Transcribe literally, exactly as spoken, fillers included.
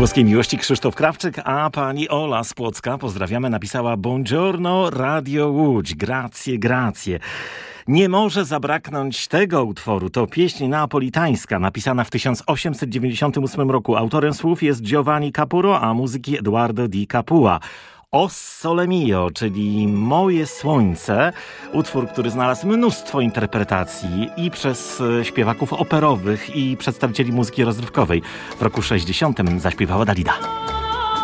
Włoskiej miłości Krzysztof Krawczyk, a pani Ola z Płocka, pozdrawiamy, napisała: Buongiorno Radio Łódź, grazie, grazie. Nie może zabraknąć tego utworu. To pieśń neapolitańska, napisana w tysiąc osiemset dziewięćdziesiątym ósmym roku. Autorem słów jest Giovanni Capuro, a muzyki Eduardo Di Capua. O Sole Mio, czyli Moje Słońce, utwór, który znalazł mnóstwo interpretacji i przez śpiewaków operowych, i przedstawicieli muzyki rozrywkowej. W roku sześćdziesiątym zaśpiewała Dalida.